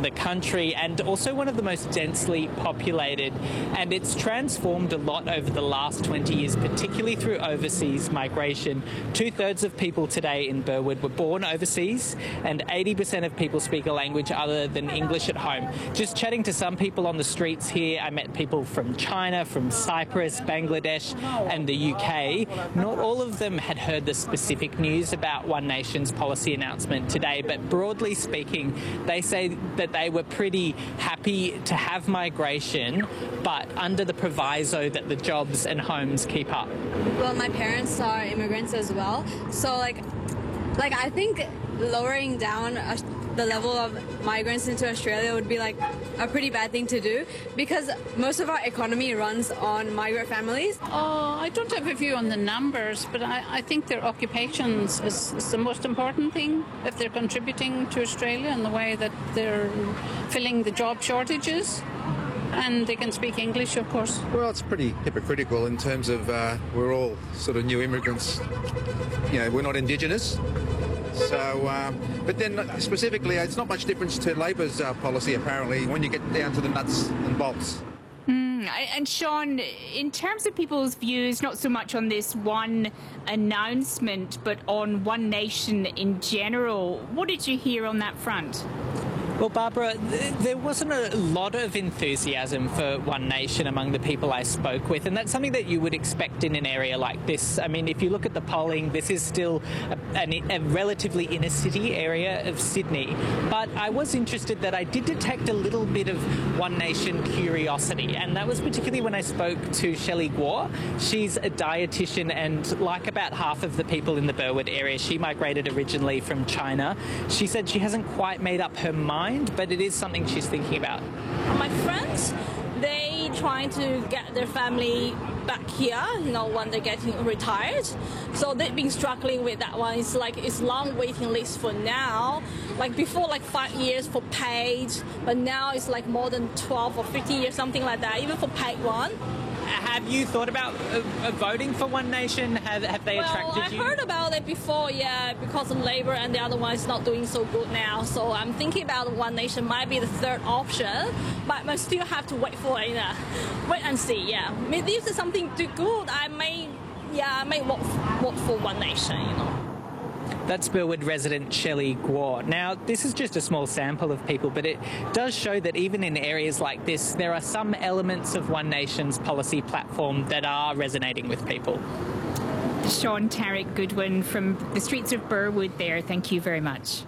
the country and also one of the most densely populated. And it's transformed a lot over the last 20 years, particularly through overseas migration. 2/3 of people today in Burwood were born overseas, and 80% of people speak a language other than English at home. Just chatting to some people on the streets here, I met people from China, from Cyprus, Bangladesh and the UK. Not all of them had heard the specific news about One Nation's policy announcement today, but broadly speaking, they say that they were pretty happy to have migration, but under the proviso that the jobs and homes keep up. Well, my parents are immigrants as well, so like I think lowering down the level of migrants into Australia would be like a pretty bad thing to do, because most of our economy runs on migrant families. Oh, I don't have a view on the numbers, but I think their occupations is the most important thing. If they're contributing to Australia in the way that they're filling the job shortages, and they can speak English, of course. Well, it's pretty hypocritical in terms of we're all sort of new immigrants. You know, we're not Indigenous. So, but then specifically, it's not much difference to Labor's policy, apparently, when you get down to the nuts and bolts. And Sean, in terms of people's views, not so much on this one announcement, but on One Nation in general, what did you hear on that front? Well, Barbara, there wasn't a lot of enthusiasm for One Nation among the people I spoke with, and that's something that you would expect in an area like this. I mean, if you look at the polling, this is still a relatively inner-city area of Sydney, but I was interested that I did detect a little bit of One Nation curiosity, and that was particularly when I spoke to Shelley Guo. She's a dietitian, and like about half of the people in the Burwood area, she migrated originally from China. She said she hasn't quite made up her mind, but it is something she's thinking about. My friends, they trying to get their family back here, you know, when they're getting retired. So they've been struggling with that one. It's long waiting list for now. Like before, like 5 years for paid, but now it's like more than 12 or 15 years, something like that, even for paid one. Have you thought about voting for One Nation? Have they attracted you? Well, I heard about it before, yeah, because of Labor and the other one is not doing so good now. So I'm thinking about One Nation might be the third option, but I still have to wait for it. Wait and see, yeah. If this is something too good, I may vote for One Nation, you know. That's Burwood resident Shelley Guo. Now, this is just a small sample of people, but it does show that even in areas like this, there are some elements of One Nation's policy platform that are resonating with people. Sean Tarek Goodwin from the streets of Burwood there, thank you very much.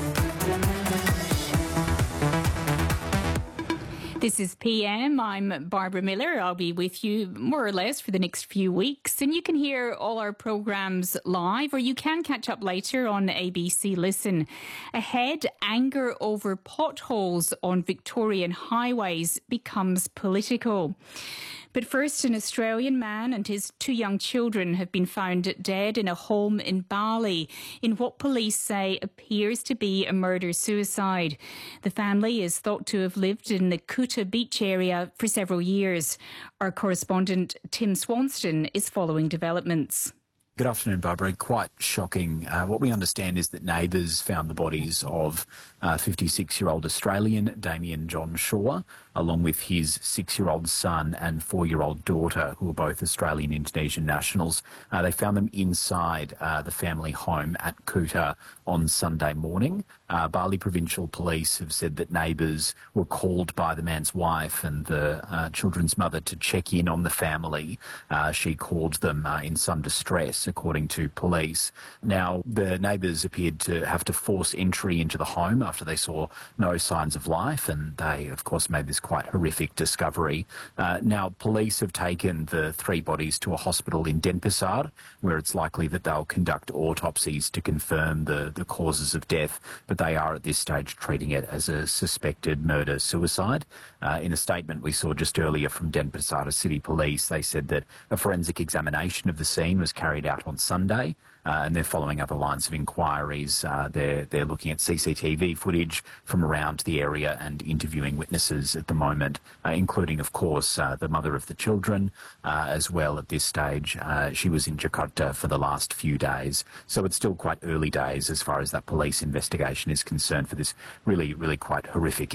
This is PM. I'm Barbara Miller. I'll be with you more or less for the next few weeks. And you can hear all our programmes live, or you can catch up later on ABC Listen. Ahead, anger over potholes on Victorian highways becomes political. But first, an Australian man and his 2 young children have been found dead in a home in Bali in what police say appears to be a murder-suicide. The family is thought to have lived in the Kuta beach area for several years. Our correspondent Tim Swanston is following developments. Good afternoon, Barbara. Quite shocking. What we understand is that neighbours found the bodies of 56-year-old Australian Damien John Shaw, along with his 6-year-old son and 4-year-old daughter, who are both Australian Indonesian nationals. They found them inside the family home at Kuta on Sunday morning. Bali Provincial Police have said that neighbours were called by the man's wife and the children's mother to check in on the family. She called them in some distress, according to police. Now, the neighbours appeared to have to force entry into the home after they saw no signs of life, and they, of course, made this quite horrific discovery. Now, police have taken the 3 bodies to a hospital in Denpasar, where it's likely that they'll conduct autopsies to confirm the causes of death, but they are at this stage treating it as a suspected murder-suicide. In a statement we saw just earlier from Denpasar City Police, they said that a forensic examination of the scene was carried out on Sunday, and they're following other lines of inquiries. They're looking at CCTV footage from around the area and interviewing witnesses at the moment, including, of course, the mother of the children as well at this stage. She was in Jakarta for the last few days, so it's still quite early days as far as that police investigation is concerned for this really, really quite horrific